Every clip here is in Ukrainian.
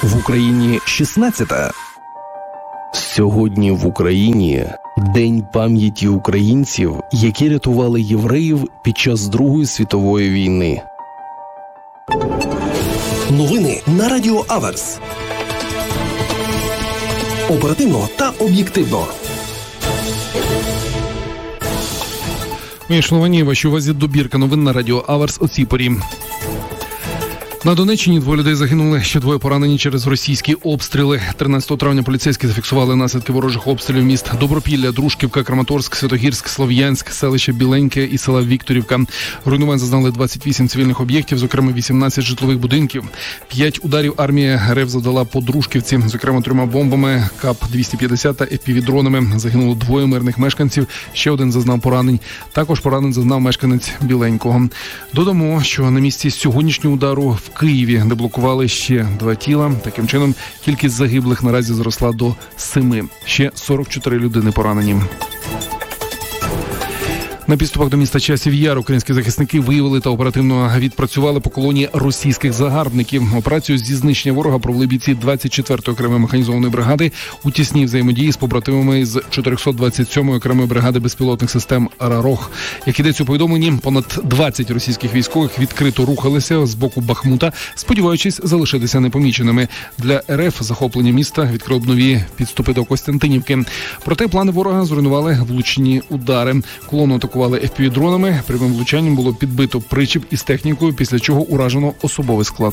В Україні 16-та. Сьогодні в Україні День пам'яті українців, які рятували євреїв під час Другої світової війни. Новини на Радіо Аверс. Оперативно та об'єктивно. Мої шановні, вашій увазі добірка новин на Радіо Аверс о цій порі. На Донеччині 2 людей загинули, ще 2 поранені через російські обстріли. 13 травня поліцейські зафіксували наслідки ворожих обстрілів міст Добропілля, Дружківка, Краматорськ, Святогірськ, Слов'янськ, селище Біленьке і села Вікторівка. Руйнувань зазнали 28 цивільних об'єктів, зокрема 18 житлових будинків. 5 ударів армія РФ завдала по Дружківці, зокрема 3 бомбами, КАП-250 та FPV-дронами. Загинуло 2 мирних мешканців, ще 1 зазнав поранень. Також поранень зазнав мешканець Біленького. Додамо, що на місці сьогоднішнього удару в Києві деблокували ще 2 тіла. Таким чином, кількість загиблих наразі зросла до 7. Ще 44 людини поранені. На підступах до міста Часів Яр українські захисники виявили та оперативно відпрацювали по колонії російських загарбників. Операцію зі знищення ворога провели бійці 24-ї окремої механізованої бригади у тісній взаємодії з побратимами з 427-ї окремої бригади безпілотних систем «Рарог». Як йдеться у повідомленні, понад 20 російських військових відкрито рухалися з боку Бахмута, сподіваючись залишитися непоміченими. Для РФ захоплення міста відкрило б нові підступи до Костянтинівки. Проте плани ворога зруйнували влучні удари. Колону атакували FPV-дронами. Прямим влучанням було підбито причіп із технікою, після чого уражено особовий склад.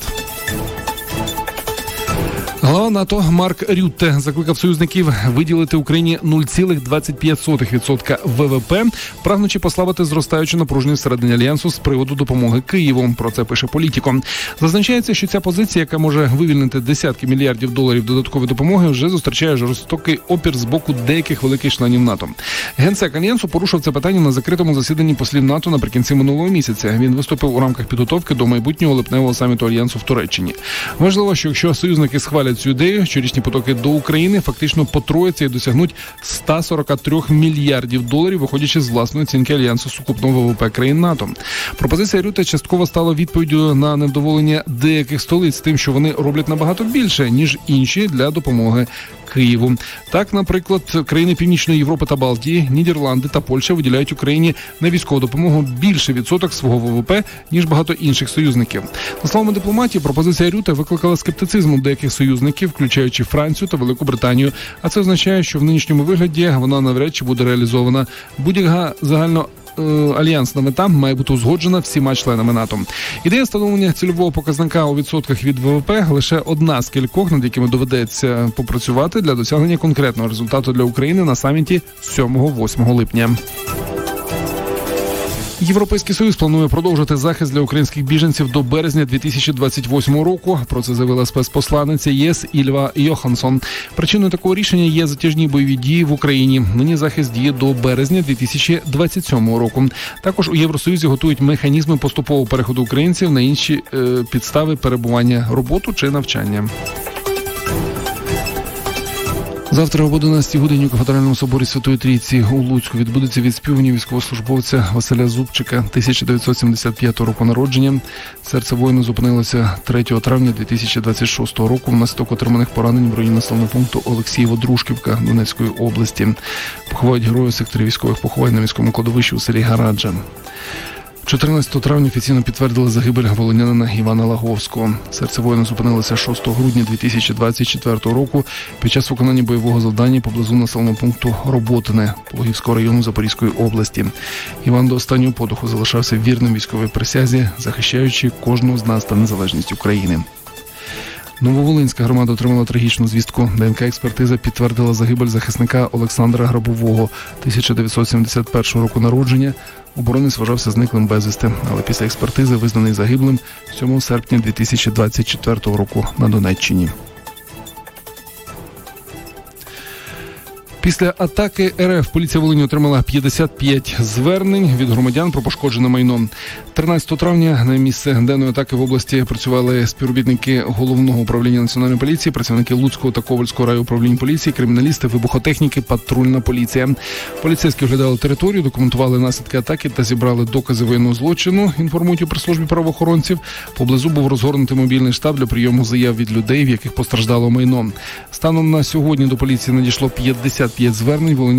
Глава НАТО Марк Рютте закликав союзників виділити Україні 0,25% ВВП, прагнучи послабити зростаючу напруженість всередині Альянсу з приводу допомоги Києву. Про це пише Політіко. Зазначається, що ця позиція, яка може вивільнити десятки мільярдів доларів додаткової допомоги, вже зустрічає жорстокий опір з боку деяких великих членів НАТО. Генсек Альянсу порушив це питання на закритому засіданні послів НАТО наприкінці минулого місяця. Він виступив у рамках підготовки до майбутнього липневого саміту Альянсу в Туреччині. Важливо, що якщо союзники схвалять цю ідею, щорічні потоки до України фактично потрояться і досягнуть 143 мільярдів доларів, виходячи з власної оцінки Альянсу сукупного ВВП країн НАТО. Пропозиція Рютте частково стала відповіддю на невдоволення деяких столиць тим, що вони роблять набагато більше, ніж інші для допомоги Києву. Так, наприклад, країни Північної Європи та Балтії, Нідерланди та Польща виділяють Україні на військову допомогу більше відсоток свого ВВП, ніж багато інших союзників. За словами дипломатів, пропозиція Рютте викликала скептицизм у деяких союзників, включаючи Францію та Велику Британію. А це означає, що в нинішньому вигляді вона навряд чи буде реалізована. Будь-яка альянсна мета має бути узгоджена всіма членами НАТО. Ідея встановлення цільового показника у відсотках від ВВП лише одна з кількох, над якими доведеться попрацювати для досягнення конкретного результату для України на саміті 7-8 липня. Європейський Союз планує продовжити захист для українських біженців до березня 2028 року. Про це заявила спецпосланниця ЄС Ільва Йоханссон. Причиною такого рішення є затяжні бойові дії в Україні. Нині захист діє до березня 2027 року. Також у Євросоюзі готують механізми поступового переходу українців на інші підстави перебування, роботу чи навчання. Завтра об 11 годині у Кафедральному соборі Святої Трійці у Луцьку відбудеться відспівування військовослужбовця Василя Зубчика, 1975 року народження. Серце воїна зупинилося 3 травня 2026 року внаслідок отриманих поранень в районі населеного пункту Олексієво-Дружківка Донецької області. Поховають героя в секторі військових поховань на міському кладовищі у селі Гараджа. 14 травня офіційно підтвердили загибель волинянина Івана Лаговського. Серце воїна зупинилося 6 грудня 2024 року під час виконання бойового завдання поблизу населеного пункту Роботине Пологівського району Запорізької області. Іван до останнього подиху залишався вірним військовій присязі, захищаючи кожного з нас та незалежність України. Нововолинська громада отримала трагічну звістку. ДНК-експертиза підтвердила загибель захисника Олександра Грабового, 1971 року народження. Оборонець вважався зниклим безвісти, але після експертизи визнаний загиблим 7 серпня 2024 року на Донеччині. Після атаки РФ поліція Волині отримала 55 звернень від громадян про пошкоджене майно. 13 травня на місце денної атаки в області працювали співробітники Головного управління Національної поліції, працівники Луцького та Ковальського райуправлінь поліції, криміналісти, вибухотехніки, патрульна поліція. Поліцейські оглядали територію, документували наслідки атаки та зібрали докази воєнного злочину, інформують у прес-службі правоохоронців. Поблизу був розгорнутий мобільний штаб для прийому заяв від людей, в яких постраждало майно. Станом на сьогодні до поліції надійшло 55 звернень.